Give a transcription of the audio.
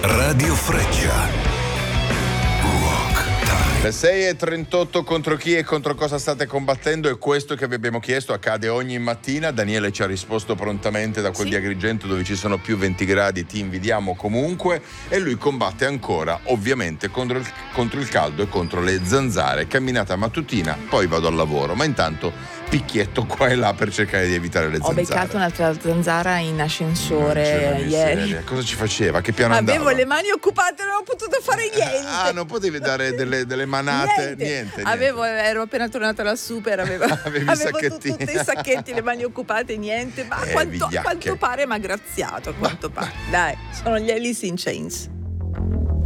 Radio Freccia. Le 6:38 contro chi e contro cosa state combattendo? È questo che vi abbiamo chiesto, accade ogni mattina. Daniele ci ha risposto prontamente da quel di Agrigento dove ci sono più 20 gradi, ti invidiamo comunque, e lui combatte ancora ovviamente contro il caldo e contro le zanzare. Camminata mattutina, poi vado al lavoro, ma intanto picchietto qua e là per cercare di evitare le zanzare. Ho beccato un'altra zanzara in ascensore ieri. Cosa ci faceva? Che piano andava? Avevo le mani occupate, non ho potuto fare niente. Non potevi dare delle manate? Niente. Ero appena tornata dal super, avevo tutti i sacchetti, le mani occupate, niente. Ma a quanto pare mi ha graziato, a quanto pare. Dai, sono gli Alice in Chains.